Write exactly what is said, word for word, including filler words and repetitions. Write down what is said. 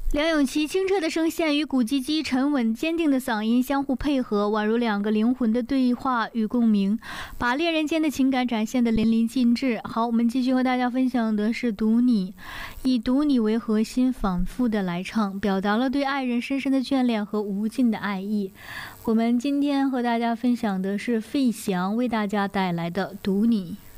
梁咏琪清澈的声线与古巨基沉稳坚定的嗓音相互配合，宛如两个灵魂的对话与共鸣，把恋人间的情感展现得淋漓尽致。好，我们继续和大家分享的是《读你》，以读你为核心反复的来唱，表达了对爱人深深的眷恋和无尽的爱意。我们今天和大家分享的是费翔为大家带来的《读你》。